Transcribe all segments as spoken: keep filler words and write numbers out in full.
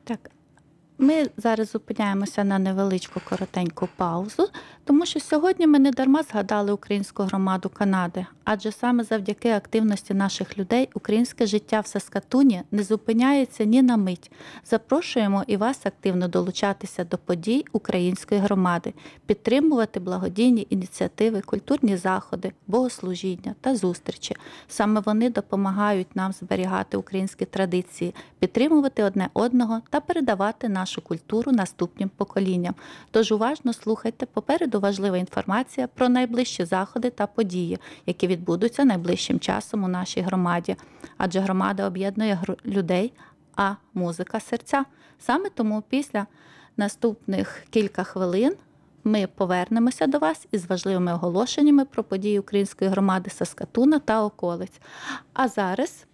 Так, ми зараз зупиняємося на невеличку коротеньку паузу, тому що сьогодні ми не дарма згадали українську громаду Канади, адже саме завдяки активності наших людей українське життя в Саскатуні не зупиняється ні на мить. Запрошуємо і вас активно долучатися до подій української громади, підтримувати благодійні ініціативи, культурні заходи, богослужіння та зустрічі. Саме вони допомагають нам зберігати українські традиції, підтримувати одне одного та передавати нашу культуру наступним поколінням. Тож уважно слухайте, попереду важлива інформація про найближчі заходи та події, які відбудуться найближчим часом у нашій громаді. Адже громада об'єднує людей, а музика – серця. Саме тому після наступних кілька хвилин ми повернемося до вас із важливими оголошеннями про події української громади Саскатуна та околиць. А зараз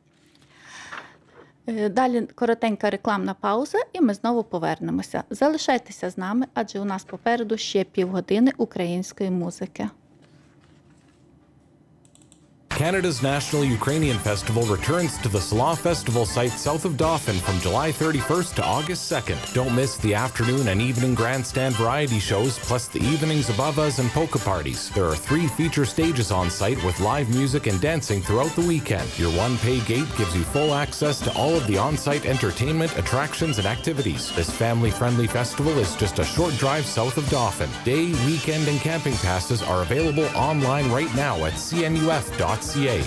далі коротенька рекламна пауза, і ми знову повернемося. Залишайтеся з нами, адже у нас попереду ще півгодини української музики. Canada's National Ukrainian Festival returns to the Salah Festival site south of Dauphin from July thirty-first to August second. Don't miss the afternoon and evening grandstand variety shows, plus the evenings above us and polka parties. There are three feature stages on site with live music and dancing throughout the weekend. Your one-pay gate gives you full access to all of the on-site entertainment, attractions, and activities. This family-friendly festival is just a short drive south of Dauphin. Day, weekend, and camping passes are available online right now at c n u f dot c a.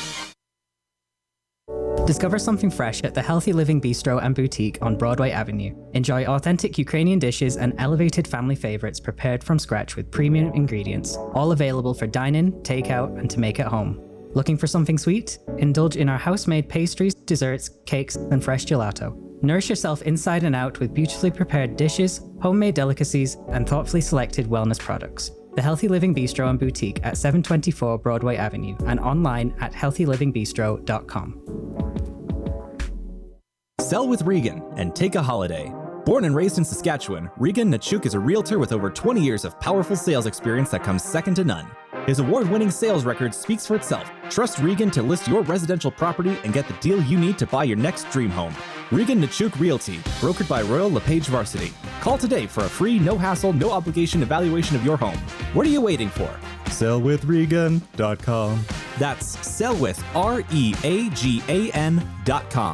Discover something fresh at the Healthy Living Bistro and Boutique on Broadway Avenue. Enjoy authentic Ukrainian dishes and elevated family favorites prepared from scratch with premium ingredients, all available for dine-in, take-out, and to make at home. Looking for something sweet? Indulge in our house-made pastries, desserts, cakes, and fresh gelato. Nourish yourself inside and out with beautifully prepared dishes, homemade delicacies, and thoughtfully selected wellness products. The Healthy Living Bistro and Boutique at seven twenty-four Broadway Avenue and online at healthy living bistro dot com. Sell with Regan and take a holiday. Born and raised in Saskatchewan, Regan Nachuk is a realtor with over twenty years of powerful sales experience that comes second to none. His award-winning sales record speaks for itself. Trust Regan to list your residential property and get the deal you need to buy your next dream home. Regan Nachuk Realty, brokered by Royal LePage Varsity. Call today for a free, no-hassle, no-obligation evaluation of your home. What are you waiting for? sell with regan dot com. That's sellwith, R E A G A N dot com.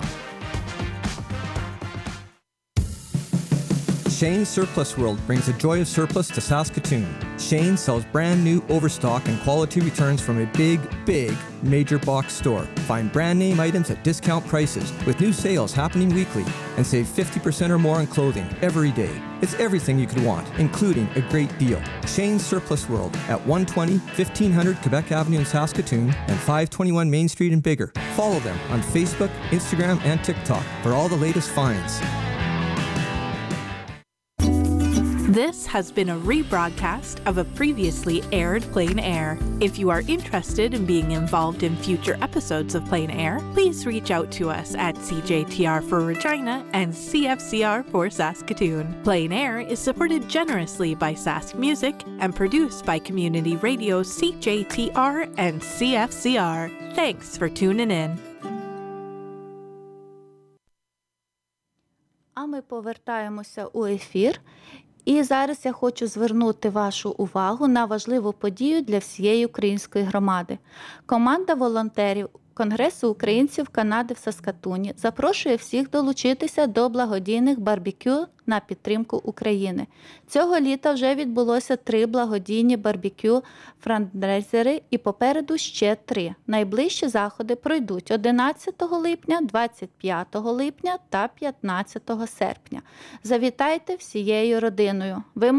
Shane's Surplus World brings the joy of surplus to Saskatoon. Shane sells brand new overstock and quality returns from a big, big major box store. Find brand name items at discount prices with new sales happening weekly and save fifty percent or more on clothing every day. It's everything you could want, including a great deal. Shane's Surplus World at one twenty, fifteen hundred Quebec Avenue in Saskatoon and five twenty-one Main Street in Bigger. Follow them on Facebook, Instagram, and TikTok for all the latest finds. This has been a rebroadcast of a previously aired Plain Air. If you are interested in being involved in future episodes of Plain Air, please reach out to us at C J T R for Regina and C F C R for Saskatoon. Plain Air is supported generously by Sask Music and produced by Community Radio C J T R and C F C R. Thanks for tuning in. А ми повертаємося у ефір. І зараз я хочу звернути вашу увагу на важливу подію для всієї української громади. Команда волонтерів Конгресу українців Канади в Саскатуні запрошує всіх долучитися до благодійних барбекю на підтримку України. Цього літа вже відбулося три благодійні барбекю франдрайзери і попереду ще три. Найближчі заходи пройдуть одинадцятого липня, двадцять п'ятого липня та п'ятнадцятого серпня. Завітайте всією родиною. Ви